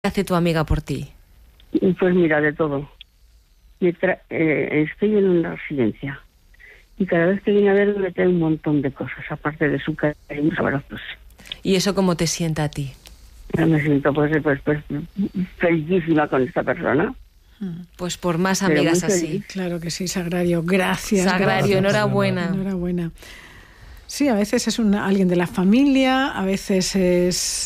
hace tu amiga por ti? Pues mira, de todo. Estoy en una residencia y cada vez que viene a verme me trae un montón de cosas, aparte de su cariño, abrazos. ¿Y eso cómo te sienta a ti? Yo me siento pues felicísima con esta persona. Pues por más amigas así. Claro que sí, Sagrario. Gracias. Sagrario, enhorabuena. Enhorabuena. Sí, a veces es alguien de la familia, a veces es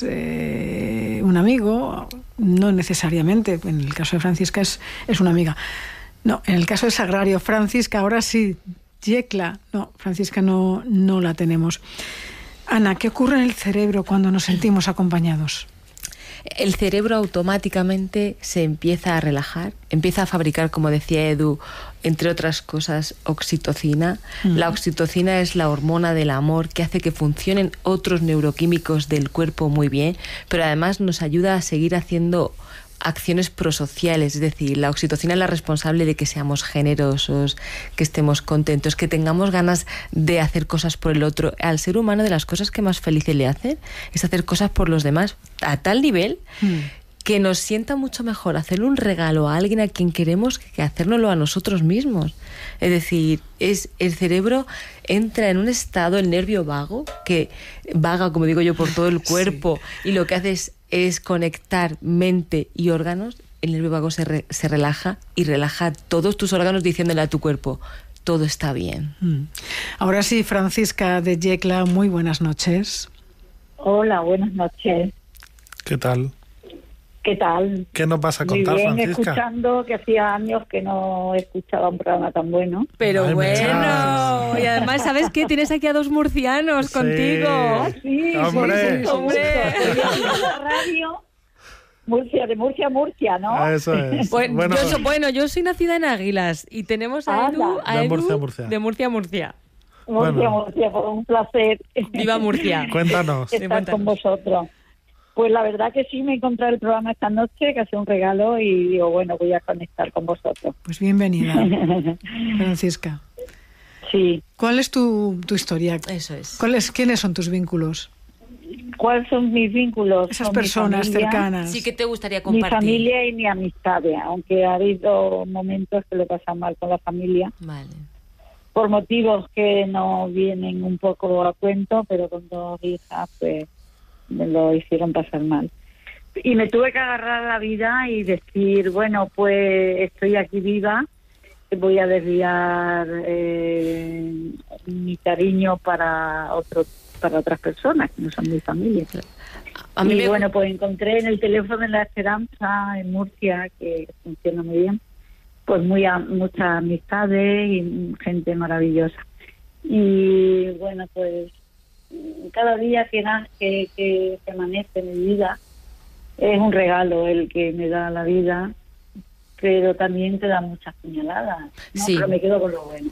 un amigo, no necesariamente. En el caso de Francisca es una amiga. No, en el caso de Sagrario, Francisca, ahora sí, Yecla. No, Francisca no la tenemos. Ana, ¿qué ocurre en el cerebro cuando nos sentimos acompañados? El cerebro automáticamente se empieza a relajar, empieza a fabricar, como decía Edu, entre otras cosas, oxitocina. La oxitocina es la hormona del amor que hace que funcionen otros neuroquímicos del cuerpo muy bien, pero además nos ayuda a seguir haciendo acciones prosociales, es decir, la oxitocina es la responsable de que seamos generosos, que estemos contentos, que tengamos ganas de hacer cosas por el otro. Al ser humano, de las cosas que más felices le hacen es hacer cosas por los demás, a tal nivel que nos sienta mucho mejor hacerle un regalo a alguien a quien queremos que hacérnoslo a nosotros mismos. Es decir, el cerebro entra en un estado, el nervio vago, que vaga, como digo yo, por todo el cuerpo, sí. Y lo que hace es conectar mente y órganos. El nervio vago se relaja y relaja todos tus órganos diciéndole a tu cuerpo, todo está bien. Ahora sí, Francisca de Yecla, muy buenas noches. Hola, buenas noches. ¿Qué tal? ¿Qué tal? ¿Qué nos vas a contar, muy bien, Francisca? Escuchando, que hacía años que no escuchaba un programa tan bueno. Pero Ay, bueno, y además, ¿sabes qué? Tienes aquí a dos murcianos contigo. Ah, sí, hombre. Hombre. La radio, de Murcia a Murcia, ¿no? Eso es. Bueno, yo soy nacida en Águilas y tenemos a Edu, de Murcia a Murcia. De Murcia a Murcia. Murcia, por un placer. Viva Murcia. Cuéntanos. Estar con vosotros. Pues la verdad que sí, me he encontrado el programa esta noche, que ha sido un regalo, y digo, bueno, voy a conectar con vosotros. Pues bienvenida, Francisca. Sí. ¿Cuál es tu historia? Eso es. ¿Quiénes son tus vínculos? ¿Cuáles son mis vínculos? Esas con personas cercanas. Sí, que te gustaría compartir. Mi familia y mi amistad, aunque ha habido momentos que lo he pasado mal con la familia. Vale. Por motivos que no vienen un poco a cuento, pero con dos hijas, pues me lo hicieron pasar mal. Y me tuve que agarrar a la vida y decir, bueno, pues estoy aquí viva, voy a desviar mi cariño para otras personas que no son mi familia. Bueno, pues encontré en el teléfono de la Esperanza en Murcia, que funciona muy bien, pues muchas amistades y gente maravillosa. Y bueno, pues cada día que amanece mi vida es un regalo el que me da la vida, pero también te da muchas puñaladas, ¿no? Sí. Pero me quedo con lo bueno.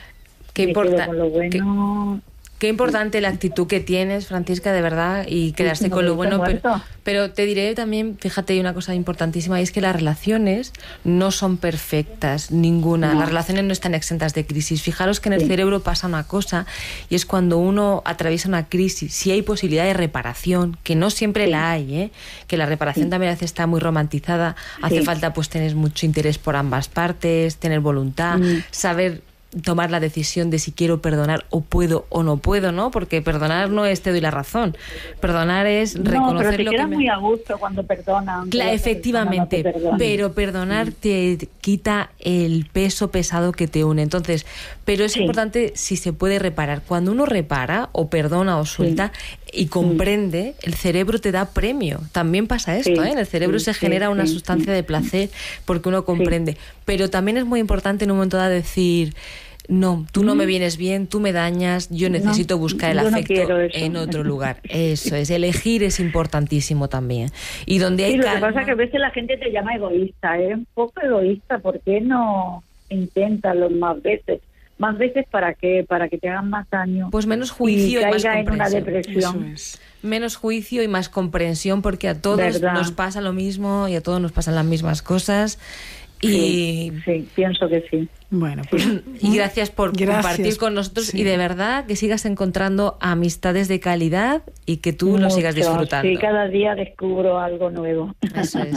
Qué importante la actitud que tienes, Francisca, de verdad, y quedarse con lo bueno. Pero te diré también, fíjate, hay una cosa importantísima, y es que las relaciones no son perfectas, ninguna. No. Las relaciones no están exentas de crisis. Fijaros que en el cerebro pasa una cosa, y es cuando uno atraviesa una crisis, si hay posibilidad de reparación, que no siempre la hay, que la reparación también a veces está muy romantizada, hace falta pues tener mucho interés por ambas partes, tener voluntad, saber tomar la decisión de si quiero perdonar o puedo o no puedo, ¿no? Porque perdonar no es te doy la razón. Perdonar es reconocer pero te lo quedas que muy a gusto cuando perdonas. Claro, efectivamente, pero perdonar te quita el peso pesado que te une. Entonces, pero es importante si se puede reparar. Cuando uno repara o perdona o suelta y comprende, el cerebro te da premio. También pasa esto, En el cerebro se genera una sustancia de placer porque uno comprende. Pero también es muy importante en un momento dado decir, no, tú no me vienes bien, tú me dañas, yo necesito buscar el afecto en otro lugar. Eso es, elegir es importantísimo también. Y donde hay lo calma... que pasa es que a veces la gente te llama egoísta, un poco egoísta. ¿Por qué no intentas más veces? ¿Más veces para qué? Para que te hagan más daño. Pues menos juicio y más comprensión. En una depresión. Eso es. Menos juicio y más comprensión, porque a todos nos pasa lo mismo y a todos nos pasan las mismas cosas. Sí, pienso que sí. Bueno, pues y gracias por compartir con nosotros y de verdad que sigas encontrando amistades de calidad y que tú lo sigas disfrutando. Sí, cada día descubro algo nuevo. Eso es.